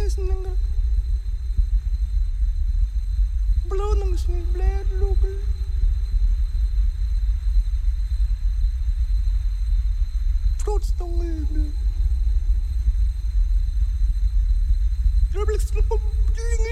Isninga. Blånung sin blæt lukkel. Flotstongene. Jeg bliver sådan på bygningen.